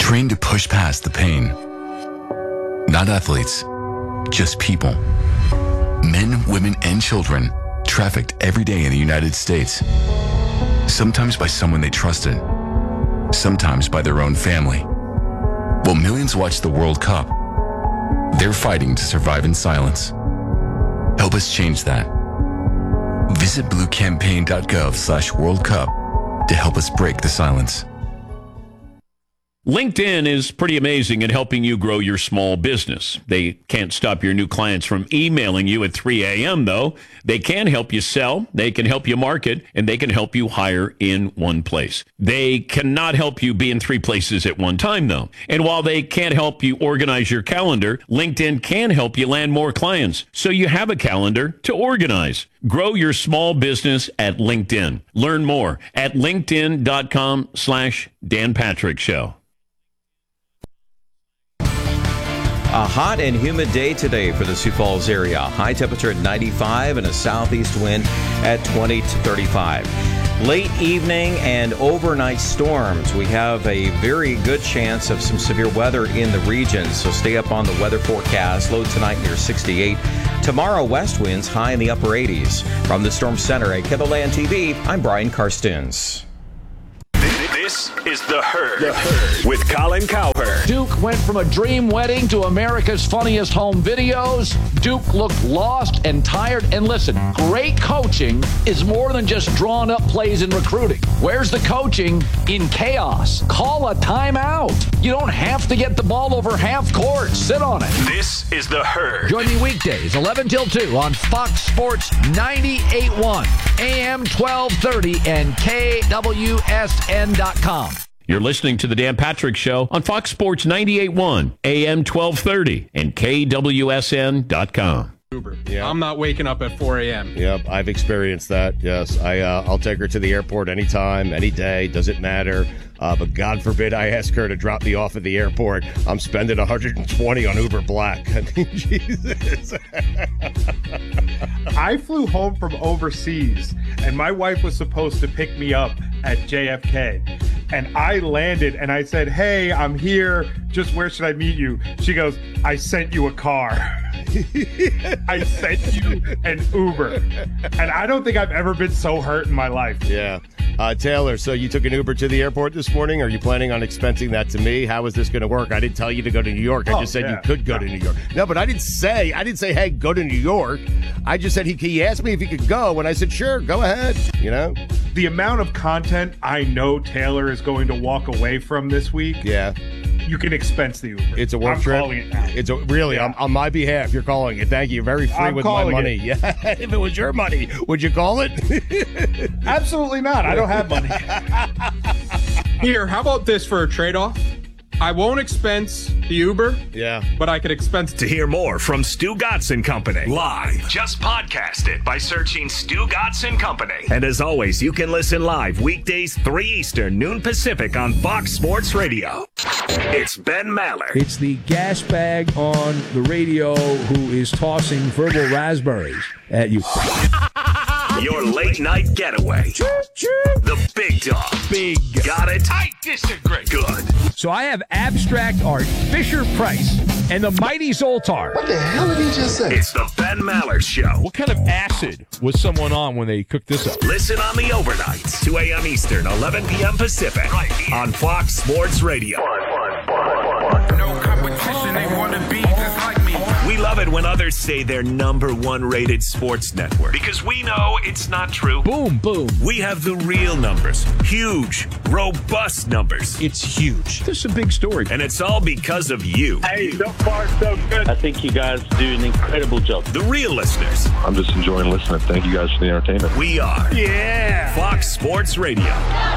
trained to push past the pain. Not athletes, just people. Men, women, and children trafficked every day in the United States. Sometimes by someone they trusted, sometimes by their own family. While millions watch the World Cup, they're fighting to survive in silence. Help us change that. Visit bluecampaign.gov/World Cup to help us break the silence. LinkedIn is pretty amazing at helping you grow your small business. They can't stop your new clients from emailing you at 3 a.m., though. They can help you sell, they can help you market, and they can help you hire in one place. They cannot help you be in 3 places at one time, though. And while they can't help you organize your calendar, LinkedIn can help you land more clients, so you have a calendar to organize. Grow your small business at LinkedIn. Learn more at linkedin.com/Dan Patrick Show. A hot and humid day today for the Sioux Falls area. High temperature at 95 and a southeast wind at 20 to 35. Late evening and overnight storms. We have a very good chance of some severe weather in the region, so stay up on the weather forecast. Low tonight near 68. Tomorrow, west winds high in the upper 80s. From the Storm Center at KEVOLAND TV, I'm Brian Karstens. This is The Herd with Colin Cowherd. Duke went from a dream wedding to America's Funniest Home Videos. Duke looked lost and tired. And listen, great coaching is more than just drawing up plays in recruiting. Where's the coaching? In chaos. Call a timeout. You don't have to get the ball over half court. Sit on it. This is The Herd. Join me weekdays, 11 till 2 on Fox Sports 98.1, AM 1230, and KWSN.com. You're listening to the Dan Patrick Show on Fox Sports 98.1, AM 1230, and KWSN.com. Uber. Yeah. I'm not waking up at 4 a.m. Yep, I've experienced that. Yes, I'll take her to the airport anytime, any day, doesn't matter. But God forbid I ask her to drop me off at the airport. I'm spending $120 on Uber Black. I mean, Jesus. I flew home from overseas, and my wife was supposed to pick me up at JFK. And I landed, and I said, "Hey, I'm here. Just where should I meet you?" She goes, "I sent you a car." I sent you an Uber. And I don't think I've ever been so hurt in my life. Yeah. Taylor, so you took an Uber to the airport this morning? Are you planning on expensing that to me? How is this going to work? I didn't tell you to go to New York. I just said you could go to New York. No, but I didn't say, hey, go to New York. I just said he asked me if he could go, and I said, sure, go ahead, you know? The amount of content I know Taylor is going to walk away from this week. Yeah. You can expense the Uber. It's a work trip. I'm calling it now. It's really on my behalf. You're calling it. Thank you. Very free with my money. Yeah. If it was your money, would you call it? Absolutely not. I don't have money. Here, how about this for a trade-off? I won't expense the Uber. Yeah. But I could expense. To hear more from Stu Gatz and Company live, just podcast it by searching Stu Gatz and Company. And as always, you can listen live weekdays 3 Eastern, noon Pacific on Fox Sports Radio. It's Ben Maller. It's the gas bag on the radio who is tossing verbal raspberries at you. Your late night getaway. The big dog. Big. Got it? I disagree. Good. So I have abstract art, Fisher-Price, and the mighty Zoltar. What the hell did he just say? It's the Ben Maller Show. What kind of acid was someone on when they cooked this up? Listen on the overnights, 2 a.m. Eastern, 11 p.m. Pacific, right here on Fox Sports Radio. No competition, they want to be just like me. We love it when others say they're number one rated sports network because we know it's not true. Boom, boom. We have the real numbers. Huge, robust numbers. It's huge. This is a big story. And it's all because of you. Hey, so far, so good. I think you guys do an incredible job. The real listeners. I'm just enjoying listening. Thank you guys for the entertainment. We are. Yeah. Fox Sports Radio.